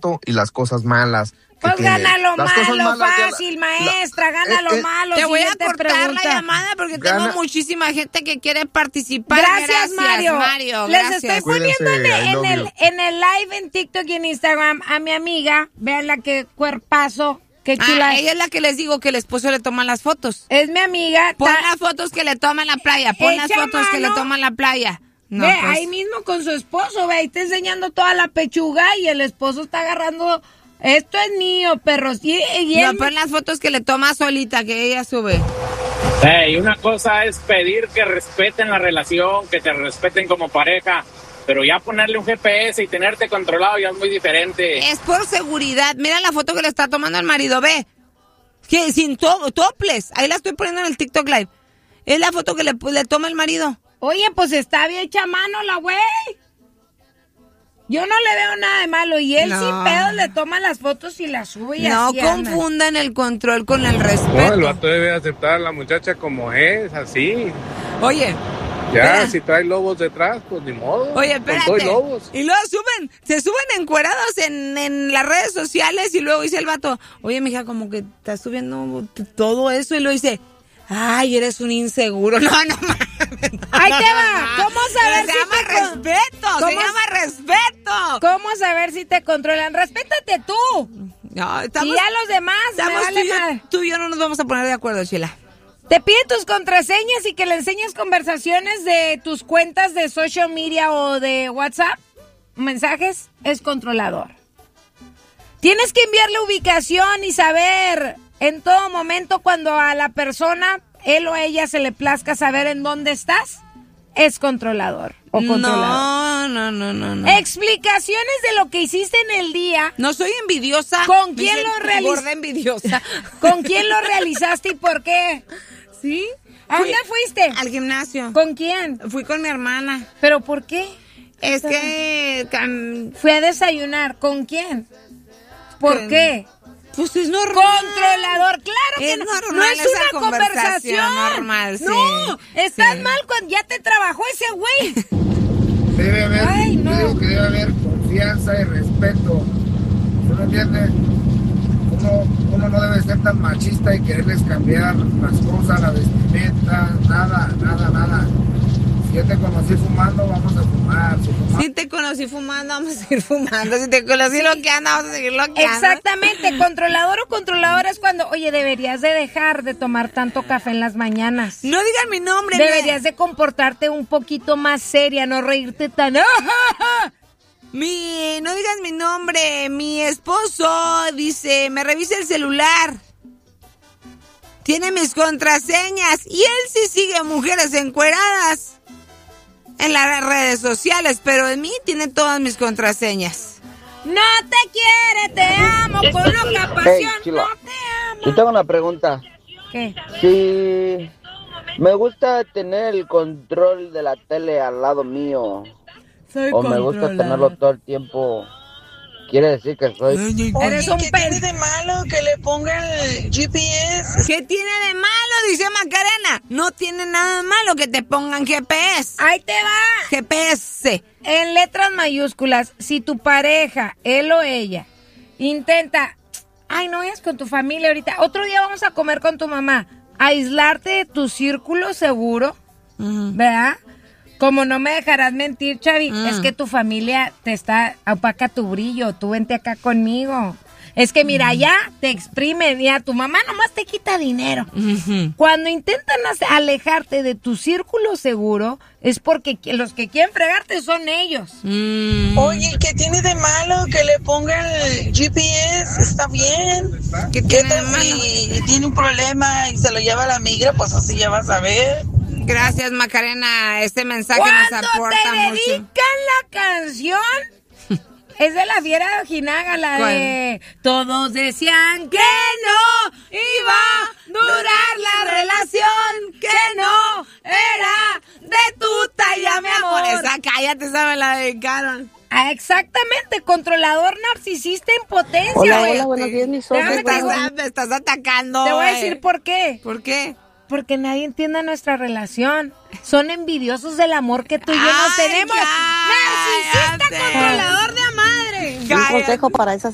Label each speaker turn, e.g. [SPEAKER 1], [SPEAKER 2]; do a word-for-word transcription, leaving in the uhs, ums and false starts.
[SPEAKER 1] bonito y las cosas malas.
[SPEAKER 2] Pues gana lo malo, fácil, la, maestra, la, gana lo eh, malo.
[SPEAKER 3] Te voy a cortar pregunta. la llamada porque gana. tengo muchísima gente que quiere participar.
[SPEAKER 2] Gracias, Gracias Mario. Mario. Les gracias. estoy poniendo en, en, el, en el live en TikTok y en Instagram a mi amiga. Vean la que cuerpazo. Qué chula.
[SPEAKER 3] Ah, ella es la que les digo que el esposo le toma las fotos.
[SPEAKER 2] Es mi amiga.
[SPEAKER 3] Pon las fotos que le toma en la playa. Pon las fotos mano. que le toma en la playa. No,
[SPEAKER 2] ve,
[SPEAKER 3] pues.
[SPEAKER 2] ahí mismo con su esposo, ve, ahí está enseñando toda la pechuga y el esposo está agarrando... Esto es mío, perros. Y, y
[SPEAKER 3] no,
[SPEAKER 2] él...
[SPEAKER 3] pon las fotos que le toma solita, que ella sube.
[SPEAKER 4] Hey, una cosa es pedir que respeten la relación, que te respeten como pareja, pero ya ponerle un G P S y tenerte controlado ya es muy diferente.
[SPEAKER 3] Es por seguridad. Mira la foto que le está tomando el marido, ve. Que sin to toples. Ahí la estoy poniendo en el TikTok Live. Es la foto que le, le toma el marido.
[SPEAKER 2] Oye, pues está bien hecha mano la güey. Yo no le veo nada de malo y él no. sin pedo le toma las fotos y las sube y
[SPEAKER 3] no
[SPEAKER 2] así
[SPEAKER 3] No confundan el control con el respeto.
[SPEAKER 5] No, el vato debe aceptar a la muchacha como es, así.
[SPEAKER 3] Oye.
[SPEAKER 5] Ya,
[SPEAKER 3] espera.
[SPEAKER 5] si trae lobos detrás, pues ni modo.
[SPEAKER 3] Oye, espérate.
[SPEAKER 5] Con lobos.
[SPEAKER 3] Y luego suben, se suben encuerados en, en las redes sociales y luego dice el vato, oye, mija, como que estás subiendo todo eso y luego dice... Ay, eres un inseguro. No, no mames.
[SPEAKER 2] Ahí te va. ¿Cómo saber
[SPEAKER 3] se
[SPEAKER 2] si
[SPEAKER 3] llama
[SPEAKER 2] te
[SPEAKER 3] respeto?
[SPEAKER 2] ¿Cómo
[SPEAKER 3] Se llama respeto.
[SPEAKER 2] ¿Cómo saber si te controlan? Respétate tú.
[SPEAKER 3] No, estamos,
[SPEAKER 2] y ya los demás.
[SPEAKER 3] Estamos,
[SPEAKER 2] me vale
[SPEAKER 3] tú, y yo,
[SPEAKER 2] mal.
[SPEAKER 3] tú y yo no nos vamos a poner de acuerdo, Sheila.
[SPEAKER 2] Te pide tus contraseñas y que le enseñes conversaciones de tus cuentas de social media o de WhatsApp. Mensajes. Es controlador. Tienes que enviarle ubicación y saber... En todo momento, cuando a la persona, él o ella, se le plazca saber en dónde estás, es controlador o controlador.
[SPEAKER 3] No, no, no, no, no.
[SPEAKER 2] Explicaciones de lo que hiciste en el día.
[SPEAKER 3] No soy envidiosa.
[SPEAKER 2] ¿Con quién lo realizaste?
[SPEAKER 3] envidiosa.
[SPEAKER 2] ¿Con quién lo realizaste y por qué?
[SPEAKER 3] ¿Sí?
[SPEAKER 2] ¿A dónde fuiste?
[SPEAKER 3] Al gimnasio.
[SPEAKER 2] ¿Con quién?
[SPEAKER 3] Fui con mi hermana.
[SPEAKER 2] ¿Pero por qué?
[SPEAKER 3] Es que... Um,
[SPEAKER 2] Fui a desayunar. ¿Con quién? ¿Por
[SPEAKER 3] que,
[SPEAKER 2] qué?
[SPEAKER 3] Pues es normal.
[SPEAKER 2] Controlador, claro que
[SPEAKER 3] es
[SPEAKER 2] no.
[SPEAKER 3] Normal
[SPEAKER 2] no es
[SPEAKER 3] esa
[SPEAKER 2] una conversación.
[SPEAKER 3] conversación. Normal, sí.
[SPEAKER 2] No, estás
[SPEAKER 3] sí.
[SPEAKER 2] mal cuando ya te trabajó ese güey.
[SPEAKER 1] Debe haber,
[SPEAKER 2] Ay, no.
[SPEAKER 1] yo digo que debe haber confianza y respeto. ¿Sí me entiendes? Uno, uno no debe ser tan machista y quererles cambiar las cosas, la vestimenta, nada, nada, nada. Si yo te conocí fumando, vamos a fumar. Si, fumamos...
[SPEAKER 3] si te conocí fumando, vamos a seguir fumando. Si te conocí sí. loqueando, vamos a seguir loqueando.
[SPEAKER 2] Exactamente. Controlador o controladora es cuando, oye, deberías de dejar de tomar tanto café en las mañanas.
[SPEAKER 3] No digan mi nombre.
[SPEAKER 2] Deberías de comportarte un poquito más seria, no reírte tan...
[SPEAKER 3] Mi, no digas mi nombre. Mi esposo dice, me revisa el celular. Tiene mis contraseñas. Y él sí sigue a mujeres encueradas en las redes sociales, pero en mí tiene todas mis contraseñas.
[SPEAKER 2] No te quiere, te amo con loca pasión. Hey, no te amo.
[SPEAKER 6] Yo tengo una pregunta.
[SPEAKER 2] ¿Qué?
[SPEAKER 6] Si me gusta tener el control de la tele al lado mío,
[SPEAKER 2] soy
[SPEAKER 6] o me gusta tenerlo todo el tiempo, quiere decir que soy...
[SPEAKER 7] Oye, ¿eres un ¿qué pen... tiene de malo que le pongan el G P S?
[SPEAKER 3] ¿Qué tiene de malo? Dice Macarena. No tiene nada de malo que te pongan G P S.
[SPEAKER 2] Ahí te va.
[SPEAKER 3] G P S.
[SPEAKER 2] En letras mayúsculas, si tu pareja, él o ella, intenta... Ay, no vayas con tu familia ahorita. Otro día vamos a comer con tu mamá. Aislarte de tu círculo seguro, uh-huh. ¿verdad? Como no me dejarás mentir, Chavi, mm. es que tu familia te está, opaca tu brillo, tú vente acá conmigo. Es que mira, mm. ya te exprime, ya tu mamá nomás te quita dinero. Mm-hmm. Cuando intentan alejarte de tu círculo seguro, es porque los que quieren fregarte son ellos.
[SPEAKER 7] Mm. Oye, ¿qué tiene de malo que le pongan el G P S? Está bien.
[SPEAKER 3] ¿Qué
[SPEAKER 7] tiene
[SPEAKER 3] ¿Qué de malo?
[SPEAKER 7] Si tiene un problema y se lo lleva a la migra, pues así ya vas a ver.
[SPEAKER 3] Gracias, Macarena. Este mensaje nos aporta mucho.
[SPEAKER 2] Cuando te dedican la canción, es de la Fiera de Ojinaga, la ¿cuál? De... Todos decían que no iba a durar la relación, que no era de tu talla, mi amor.
[SPEAKER 3] Esa cállate, esa me la dedicaron.
[SPEAKER 2] Ah, exactamente, controlador narcisista en potencia.
[SPEAKER 8] Hola,
[SPEAKER 2] wey.
[SPEAKER 8] hola, buenos días, mis ojos.
[SPEAKER 3] Me estás, me estás atacando.
[SPEAKER 2] Te voy a
[SPEAKER 3] wey.
[SPEAKER 2] decir por qué.
[SPEAKER 3] ¿Por qué?
[SPEAKER 2] Porque nadie entiende nuestra relación. Son envidiosos del amor que tú y yo nos tenemos.
[SPEAKER 3] Cállate.
[SPEAKER 2] Narcisista, controlador de madre.
[SPEAKER 8] Un consejo para esas